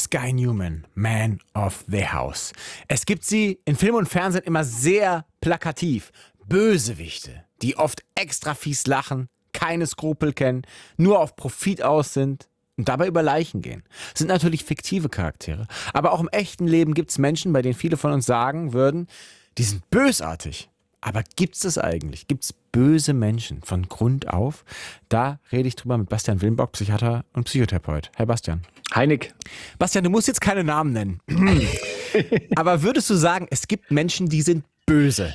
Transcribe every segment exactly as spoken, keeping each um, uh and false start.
Guy Newman, Man of the House. Es gibt sie in Film und Fernsehen immer sehr plakativ. Bösewichte, die oft extra fies lachen, keine Skrupel kennen, nur auf Profit aus sind und dabei über Leichen gehen. Das sind natürlich fiktive Charaktere. Aber auch im echten Leben gibt es Menschen, bei denen viele von uns sagen würden, die sind bösartig. Aber gibt es das eigentlich? Gibt es böse Menschen von Grund auf? Da rede ich drüber mit Bastian Willenbock, Psychiater und Psychotherapeut. Hey Bastian. Hi Nick. Bastian, du musst jetzt keine Namen nennen. Aber würdest du sagen, es gibt Menschen, die sind böse?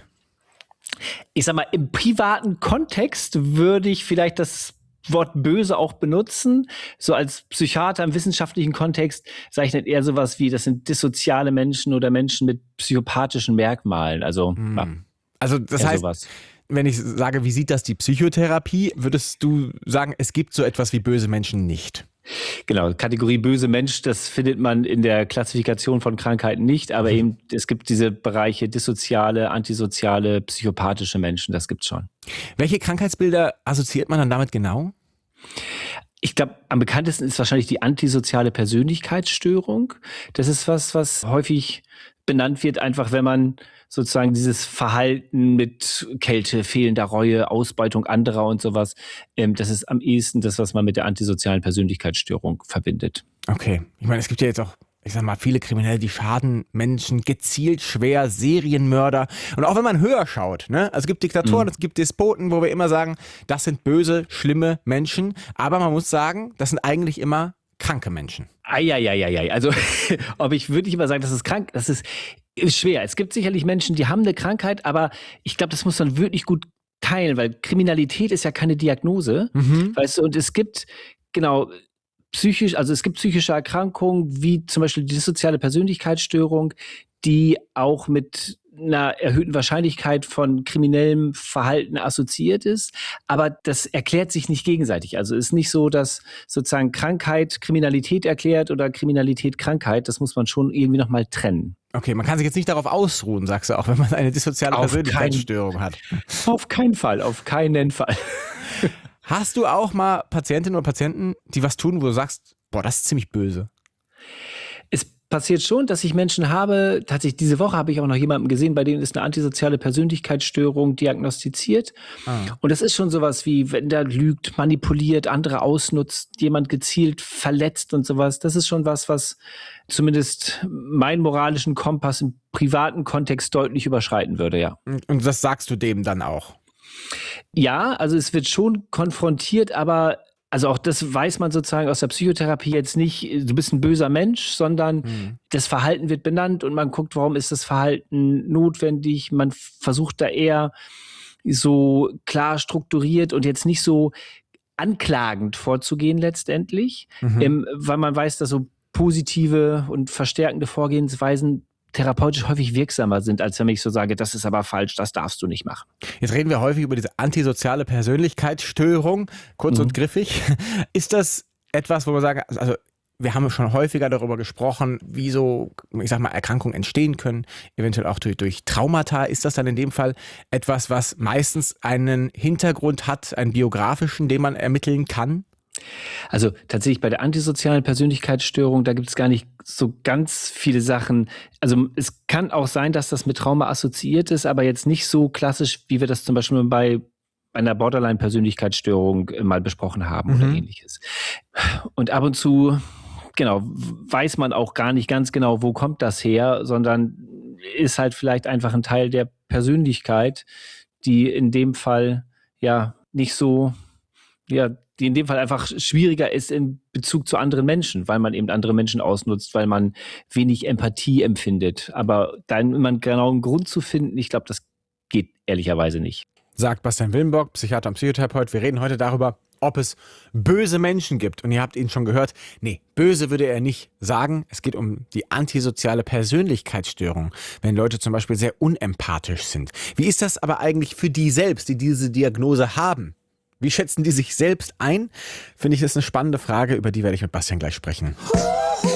Ich sag mal, im privaten Kontext würde ich vielleicht das Wort böse auch benutzen. So als Psychiater im wissenschaftlichen Kontext sage ich nicht eher sowas wie, das sind dissoziale Menschen oder Menschen mit psychopathischen Merkmalen. Also, Hm. ja, Also das eher heißt, sowas. wenn ich sage, wie sieht das die Psychotherapie, würdest du sagen, es gibt so etwas wie böse Menschen nicht? Genau, Kategorie böse Mensch, das findet man in der Klassifikation von Krankheiten nicht, aber eben es gibt diese Bereiche dissoziale, antisoziale, psychopathische Menschen, das gibt's schon. Welche Krankheitsbilder assoziiert man dann damit genau? Ich glaube, am bekanntesten ist wahrscheinlich die antisoziale Persönlichkeitsstörung. Das ist was, was häufig benannt wird, einfach wenn man sozusagen dieses Verhalten mit Kälte, fehlender Reue, Ausbeutung anderer und sowas, ähm, das ist am ehesten das, was man mit der antisozialen Persönlichkeitsstörung verbindet. Okay, ich meine, es gibt ja jetzt auch, ich sag mal, viele Kriminelle, die schaden Menschen gezielt schwer, Serienmörder. Und auch wenn man höher schaut, ne? Also es gibt Diktatoren, Mhm. es gibt Despoten, wo wir immer sagen, das sind böse, schlimme Menschen. Aber man muss sagen, das sind eigentlich immer kranke Menschen. Eieieiei, also ob ich wirklich immer sagen, das ist krank, das ist, ist schwer. Es gibt sicherlich Menschen, die haben eine Krankheit, aber ich glaube, das muss man wirklich gut teilen, weil Kriminalität ist ja keine Diagnose, Mhm. weißt du, und es gibt, genau, psychisch, also es gibt psychische Erkrankungen, wie zum Beispiel die dissoziale Persönlichkeitsstörung, die auch mit einer erhöhten Wahrscheinlichkeit von kriminellem Verhalten assoziiert ist. Aber das erklärt sich nicht gegenseitig. Also es ist nicht so, dass sozusagen Krankheit Kriminalität erklärt oder Kriminalität Krankheit. Das muss man schon irgendwie nochmal trennen. Okay, man kann sich jetzt nicht darauf ausruhen, sagst du auch, wenn man eine dissoziale Auf Persönlichkeitsstörung hat. Auf keinen Fall, auf keinen Fall. Hast du auch mal Patientinnen oder Patienten, die was tun, wo du sagst, boah, das ist ziemlich böse? Es passiert schon, dass ich Menschen habe, tatsächlich diese Woche habe ich auch noch jemanden gesehen, bei dem ist eine antisoziale Persönlichkeitsstörung diagnostiziert. Ah. Und das ist schon sowas wie, wenn der lügt, manipuliert, andere ausnutzt, jemand gezielt verletzt und sowas. Das ist schon was, was zumindest meinen moralischen Kompass im privaten Kontext deutlich überschreiten würde, ja. Und und das sagst du dem dann auch? Ja, also es wird schon konfrontiert, aber also auch das weiß man sozusagen aus der Psychotherapie jetzt nicht, du bist ein böser Mensch, sondern Mhm. das Verhalten wird benannt und man guckt, warum ist das Verhalten notwendig. Man versucht da eher so klar strukturiert und jetzt nicht so anklagend vorzugehen letztendlich, Mhm. ähm, weil man weiß, dass so positive und verstärkende Vorgehensweisen therapeutisch häufig wirksamer sind, als wenn ich so sage, das ist aber falsch, das darfst du nicht machen. Jetzt reden wir häufig über diese antisoziale Persönlichkeitsstörung, kurz Mhm. und griffig. Ist das etwas, wo wir sagen, also wir haben schon häufiger darüber gesprochen, wie so, ich sag mal, Erkrankungen entstehen können, eventuell auch durch, durch Traumata. Ist das dann in dem Fall etwas, was meistens einen Hintergrund hat, einen biografischen, den man ermitteln kann? Also tatsächlich bei der antisozialen Persönlichkeitsstörung, da gibt es gar nicht so ganz viele Sachen. Also es kann auch sein, dass das mit Trauma assoziiert ist, aber jetzt nicht so klassisch, wie wir das zum Beispiel bei einer Borderline-Persönlichkeitsstörung äh, mal besprochen haben oder Mhm. ähnliches. Und ab und zu, genau, weiß man auch gar nicht ganz genau, wo kommt das her, sondern ist halt vielleicht einfach ein Teil der Persönlichkeit, die in dem Fall ja nicht so, ja, die in dem Fall einfach schwieriger ist in Bezug zu anderen Menschen, weil man eben andere Menschen ausnutzt, weil man wenig Empathie empfindet. Aber dann immer einen genauen Grund zu finden, ich glaube, das geht ehrlicherweise nicht. Sagt Bastian Willenbock, Psychiater und Psychotherapeut. Wir reden heute darüber, ob es böse Menschen gibt. Und ihr habt ihn schon gehört, nee, böse würde er nicht sagen. Es geht um die antisoziale Persönlichkeitsstörung, wenn Leute zum Beispiel sehr unempathisch sind. Wie ist das aber eigentlich für die selbst, die diese Diagnose haben? Wie schätzen die sich selbst ein? Finde ich, das ist eine spannende Frage, über die werde ich mit Bastian gleich sprechen.